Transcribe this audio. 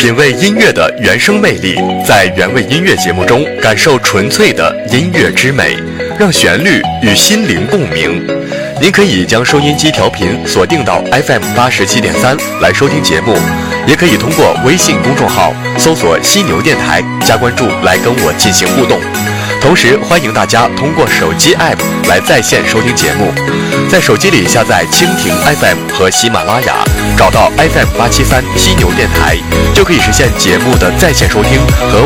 品味音乐的原声魅力，在原味音乐节目中感受纯粹的音乐之美，让旋律与心灵共鸣。您可以将收音机调频锁定到 FM87.3 来收听节目，也可以通过微信公众号搜索犀牛电台加关注来跟我进行互动。同时欢迎大家通过手机 App 来在线收听节目，在手机里下载蜻蜓 FM 和喜马拉雅，找到 FM873 犀牛电台，就可以实现节目的在线收听和